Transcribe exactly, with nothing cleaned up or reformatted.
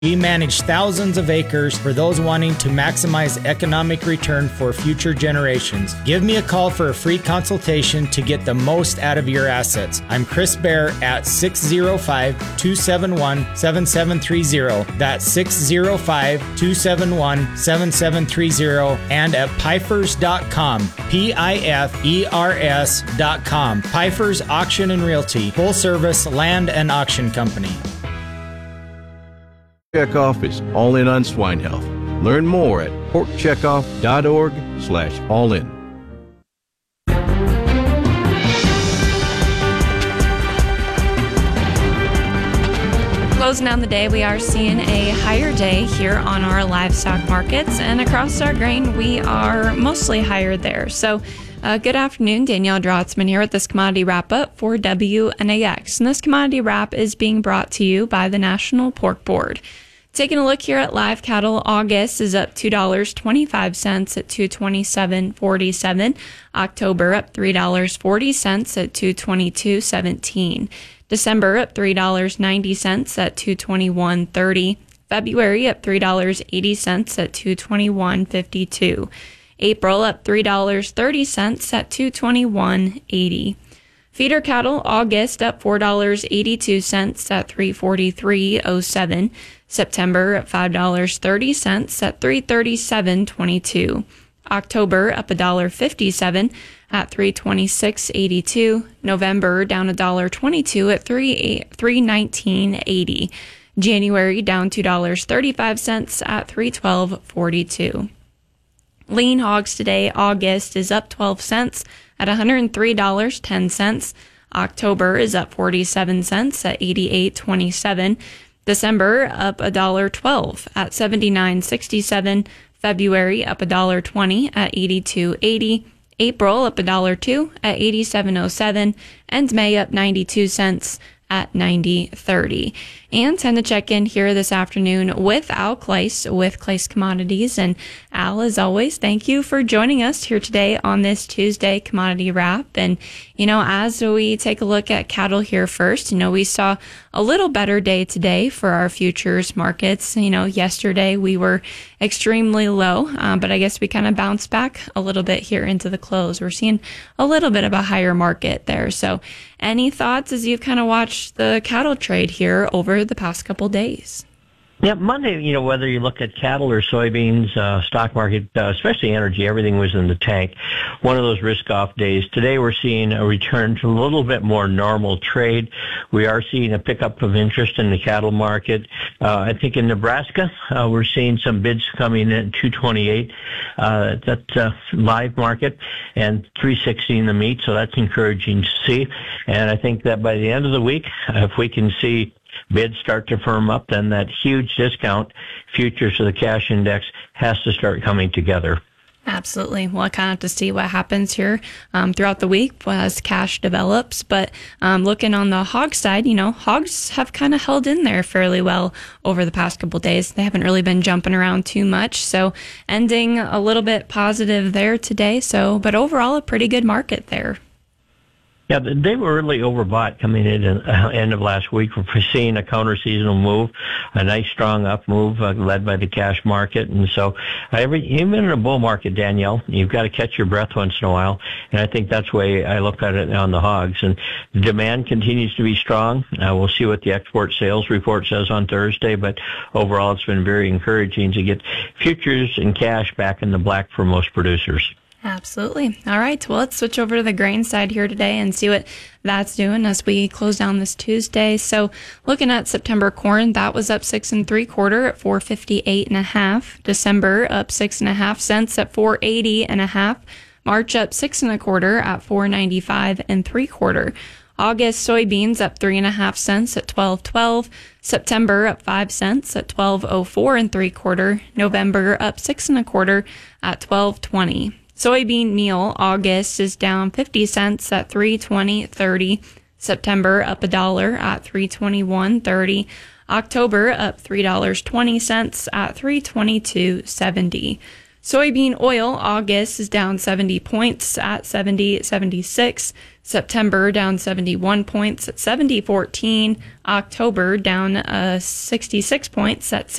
We manage thousands of acres for those wanting to maximize economic return for future generations. Give me a call for a free consultation to get the most out of your assets. I'm Chris Bear at six oh five, two seven one, seven seven three oh. That's six oh five, two seven one, seven seven three oh and at pifers dot com. P I F E R S dot com. Pifers Auction and Realty, full service land and auction company. Checkoff is all in on swine health. Learn more at pork checkoff dot org slash all in. Closing down the day, we are seeing a higher day here on our livestock markets, and across our grain, we are mostly higher there. So uh, good afternoon, Danielle Drotzman here with this commodity wrap-up for W N A X. And this commodity wrap is being brought to you by the National Pork Board. Taking a look here at live cattle, August is up two dollars and twenty-five cents at two twenty-seven forty-seven. October up three dollars and forty cents at two twenty-two seventeen. December up three dollars and ninety cents at two twenty-one thirty. February up three dollars and eighty cents at two twenty-one fifty-two. April up three dollars and thirty cents at two twenty-one eighty. Feeder cattle, August up four dollars and eighty-two cents at three forty-three oh seven. September up five dollars and thirty cents at three thirty-seven twenty-two. October up one dollar and fifty cents at three twenty-six eighty-two. November down one dollar and twenty-two cents at three nineteen eighty. January down two dollars and thirty-five cents at three twelve forty-two. Lean hogs today, August is up twelve cents at one hundred three dollars and ten cents. October is up forty-seven cents at eighty-eight twenty-seven. December up one dollar and twelve cents at seventy-nine sixty-seven. February up one dollar and twenty cents at eighty-two eighty. April up one dollar and two cents at eighty-seven oh seven. And May up ninety-two cents at ninety thirty. And tend to check in here this afternoon with Al Kleis with Kleis Commodities. And Al, as always, thank you for joining us here today on this Tuesday commodity wrap. And, you know, as we take a look at cattle here first, you know, we saw a little better day today for our futures markets. You know, yesterday we were extremely low, uh, but I guess we kind of bounced back a little bit here into the close. We're seeing a little bit of a higher market there. So any thoughts as you've kind of watched the cattle trade here over the past couple days? Yeah, Monday, you know, whether you look at cattle or soybeans, uh, stock market, uh, especially energy, everything was in the tank. One of those risk-off days. Today we're seeing a return to a little bit more normal trade. We are seeing a pickup of interest in the cattle market. Uh, I think in Nebraska, uh, we're seeing some bids coming in at two twenty-eight. Uh, that's a live market, and three sixty in the meat, so that's encouraging to see. And I think that by the end of the week, if we can see bids start to firm up, then that huge discount futures to the cash index has to start coming together. Absolutely. We'll kind of have to see what happens here um, throughout the week as cash develops. But um, looking on the hog side, you know, hogs have kind of held in there fairly well over the past couple of days. They haven't really been jumping around too much. So ending a little bit positive there today. So, but overall, a pretty good market there. Yeah, they were really overbought coming in at the end of last week. We're seeing a counter-seasonal move, a nice strong up move uh, led by the cash market. And so every, even in a bull market, Danielle, you've got to catch your breath once in a while. And I think that's the way I look at it on the hogs. And the demand continues to be strong. Uh, we'll see what the export sales report says on Thursday. But overall, it's been very encouraging to get futures and cash back in the black for most producers. Absolutely. All right. Well, let's switch over to the grain side here today and see what that's doing as we close down this Tuesday. So looking at September corn, that was up six and three quarter at four fifty-eight and a half. December up six and a half cents at four eighty and a half. March up six and a quarter at four ninety-five and three quarter. August soybeans up three and a half cents at twelve twelve. September up five cents at twelve oh four and three quarter. November up six and a quarter at twelve twenty. Soybean meal, August is down fifty cents at three twenty thirty. September up a dollar at three twenty-one thirty. October up three dollars and twenty cents at three twenty-two seventy. Soybean oil, August is down seventy points at seventy seventy-six. September down seventy-one points at seventy fourteen. October down uh, sixty-six points at